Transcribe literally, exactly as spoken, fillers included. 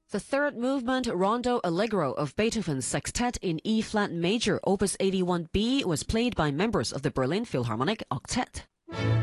The third movement, Rondo Allegro of Beethoven's Sextet in E-flat major, Opus eighty-one B, was played by members of the Berlin Philharmonic Octet.